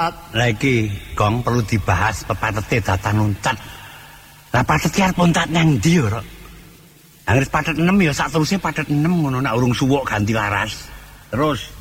Lah iki Gong perlu dibahas pepatete datan uncat. Lah pathet ki arep uncat nang ndi yo, Rok? Angger pathet 6 ya sak teruse pathet 6 ngono nek urung suwuk ganti laras. Terus